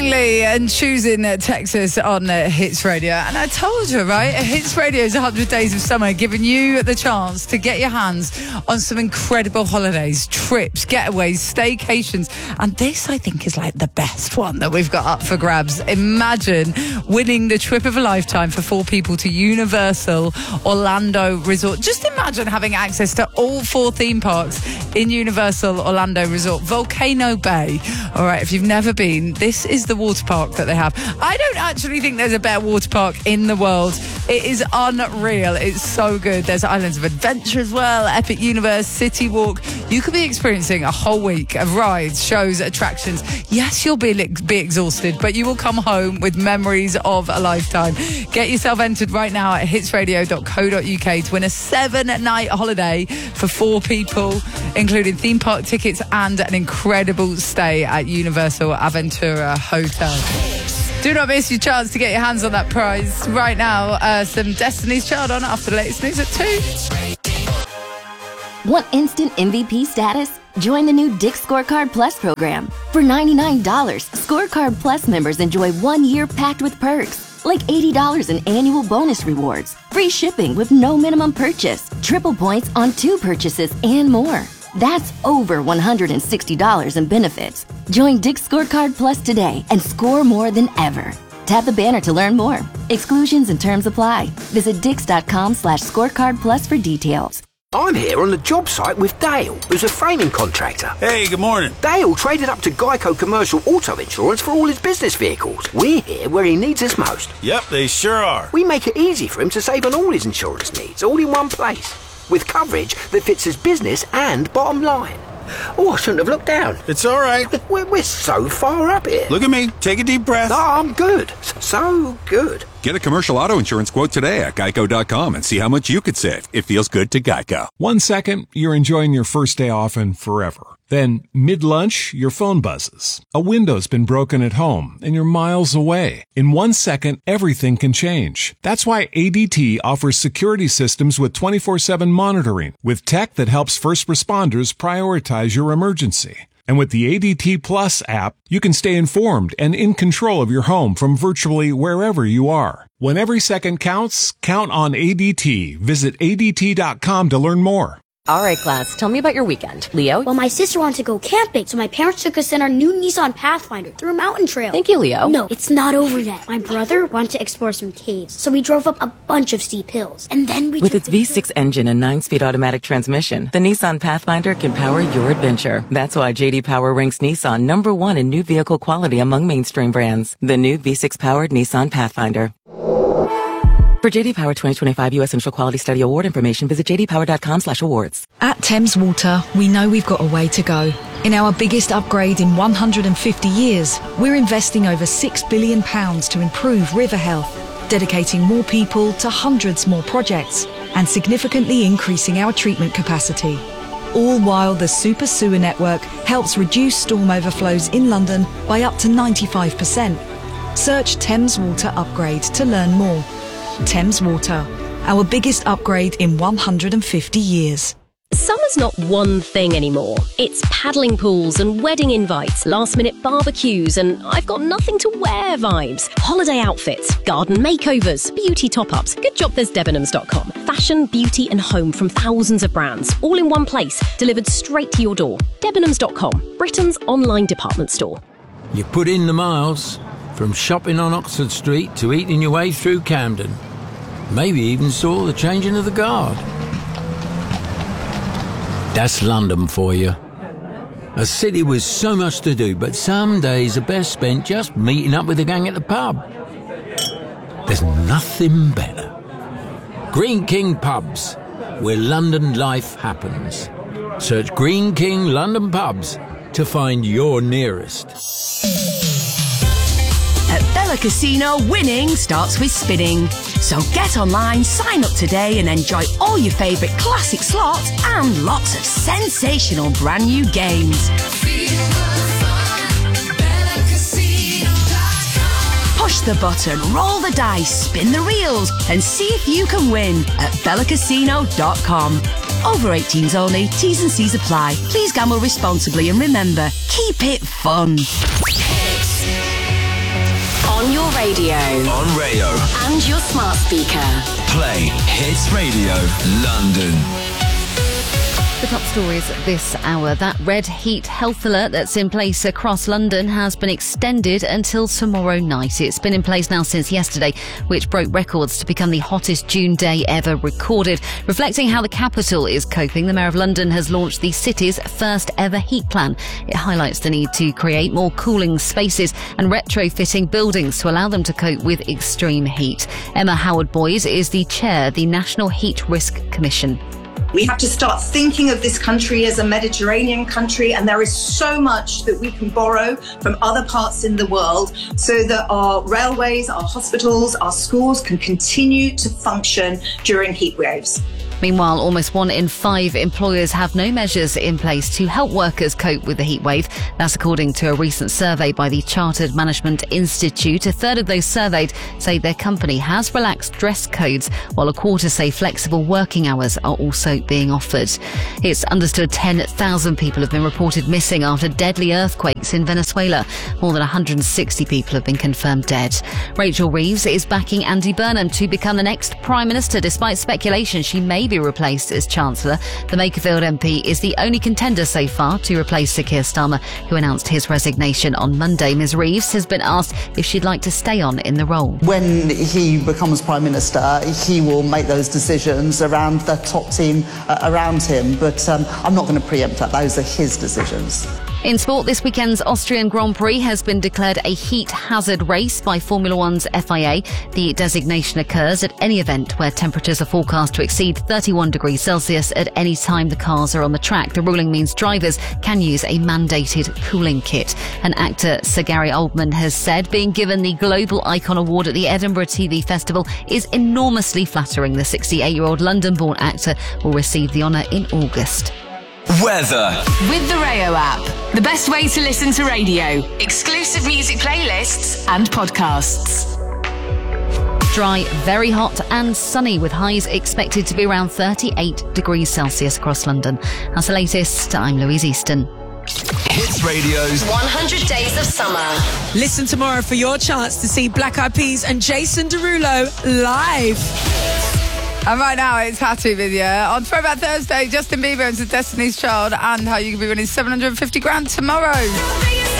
Langley and Choosing Texas on Hits Radio. And I told you, right? Hits Radio's 100 Days of Summer, giving you the chance to get your hands on some incredible holidays, trips, getaways, staycations. And this, I think, is like the best one that we've got up for grabs. Imagine winning the trip of a lifetime for 4 people to Universal Orlando Resort. Just imagine having access to all 4 theme parks in Universal Orlando Resort. Volcano Bay. All right, if you've never been, this is the water park that they have. I don't actually think there's a better water park in the world. It is unreal. It's so good. There's Islands of Adventure as well, Epic Universe, City Walk. You could be experiencing a whole week of rides, shows, attractions. Yes, you'll be exhausted, but you will come home with memories of a lifetime. Get yourself entered right now at hitsradio.co.uk to win a 7-night holiday for 4 people, including theme park tickets and an incredible stay at Universal Aventura Hotel. Do not miss your chance to get your hands on that prize. Right now, some Destiny's Child on after the latest news at 2. Want instant MVP status? Join the new Dick's Scorecard Plus program. For $99, Scorecard Plus members enjoy 1 year packed with perks, like $80 in annual bonus rewards, free shipping with no minimum purchase, triple points on 2 purchases, and more. That's over $160 in benefits. Join Dick's Scorecard Plus today and score more than ever. Tap the banner to learn more. Exclusions and terms apply. Visit dix.com/scorecardplus for details. I'm here on the job site with Dale, who's a framing contractor. Hey, good morning. Dale traded up to Geico Commercial Auto Insurance for all his business vehicles. We're here where he needs us most. Yep, they sure are. We make it easy for him to save on all his insurance needs, all in one place, with coverage that fits his business and bottom line. Oh, I shouldn't have looked down. It's all right. We're so far up here. Look at me. Take a deep breath. No, I'm good. So good. Get a commercial auto insurance quote today at geico.com and see how much you could save. It feels good to Geico. 1 second, you're enjoying your first day off and forever. Then, mid-lunch, your phone buzzes. A window's been broken at home, and you're miles away. In 1 second, everything can change. That's why ADT offers security systems with 24/7 monitoring, with tech that helps first responders prioritize your emergency. And with the ADT Plus app, you can stay informed and in control of your home from virtually wherever you are. When every second counts, count on ADT. Visit ADT.com to learn more. All right, class, tell me about your weekend. Leo? Well, my sister wanted to go camping, so my parents took us in our new Nissan Pathfinder through a mountain trail. Thank you, Leo. No, it's not over yet. My brother wanted to explore some caves, so we drove up a bunch of steep hills. And then we With its V6 engine and 9-speed automatic transmission, the Nissan Pathfinder can power your adventure. That's why J.D. Power ranks Nissan #1 in new vehicle quality among mainstream brands. The new V6-powered Nissan Pathfinder. For J.D. Power 2025 U.S. Central Quality Study Award information, visit jdpower.com/awards. At Thames Water, we know we've got a way to go. In our biggest upgrade in 150 years, we're investing over £6 billion to improve river health, dedicating more people to hundreds more projects, and significantly increasing our treatment capacity. All while the Super Sewer Network helps reduce storm overflows in London by up to 95%. Search Thames Water Upgrade to learn more. Thames Water, our biggest upgrade in 150 years. Summer's not one thing anymore. It's paddling pools and wedding invites, last-minute barbecues, and I've got nothing to wear vibes. Holiday outfits, garden makeovers, beauty top-ups. Good job there's Debenhams.com. Fashion, beauty, and home from thousands of brands, all in one place, delivered straight to your door. Debenhams.com, Britain's online department store. You put in the miles, from shopping on Oxford Street to eating your way through Camden. Maybe even saw the changing of the guard. That's London for you. A city with so much to do, but some days are best spent just meeting up with the gang at the pub. There's nothing better. Green King Pubs, where London life happens. Search Green King London Pubs to find your nearest. At Bella Casino, winning starts with spinning. So get online, sign up today and enjoy all your favourite classic slots and lots of sensational brand new games. Push the button, roll the dice, spin the reels and see if you can win at bellacasino.com. Over 18s only, T's and C's apply. Please gamble responsibly and remember, keep it fun. Radio. On Rayo. And your smart speaker. Play Hits Radio London. The top stories this hour. That red heat health alert that's in place across London has been extended until tomorrow night. It's been in place now since yesterday, which broke records to become the hottest June day ever recorded. Reflecting how the capital is coping, the Mayor of London has launched the city's first ever heat plan. It highlights the need to create more cooling spaces and retrofitting buildings to allow them to cope with extreme heat. Emma Howard-Boys is the chair of the National Heat Risk Commission. We have to start thinking of this country as a Mediterranean country, and there is so much that we can borrow from other parts in the world so that our railways, our hospitals, our schools can continue to function during heat waves. Meanwhile, almost 1 in 5 employers have no measures in place to help workers cope with the heat wave. That's according to a recent survey by the Chartered Management Institute. A third of those surveyed say their company has relaxed dress codes, while a quarter say flexible working hours are also being offered. It's understood 10,000 people have been reported missing after deadly earthquakes in Venezuela. More than 160 people have been confirmed dead. Rachel Reeves is backing Andy Burnham to become the next Prime Minister, despite speculation she may be replaced as Chancellor. The Makerfield MP is the only contender so far to replace Sir Keir Starmer, who announced his resignation on Monday. Ms Reeves has been asked if she'd like to stay on in the role. When he becomes Prime Minister, he will make those decisions around the top team around him, but I'm not going to preempt that. Those are his decisions. In sport, this weekend's Austrian Grand Prix has been declared a heat hazard race by Formula One's FIA. The designation occurs at any event where temperatures are forecast to exceed 31 degrees Celsius at any time the cars are on the track. The ruling means drivers can use a mandated cooling kit. And actor Sir Gary Oldman has said being given the Global Icon Award at the Edinburgh TV Festival is enormously flattering. The 68-year-old London-born actor will receive the honour in August. Weather. With the Rayo app, the best way to listen to radio, exclusive music playlists and podcasts. Dry, very hot and sunny with highs expected to be around 38 degrees Celsius across London. That's the latest. I'm Louise Easton. Hits Radio's 100 Days of Summer. Listen tomorrow for your chance to see Black Eyed Peas and Jason Derulo live. And right now, it's Hattie with you. On Throwback Thursday, Justin Bieber and Destiny's Child, and how you can be winning 750 grand tomorrow.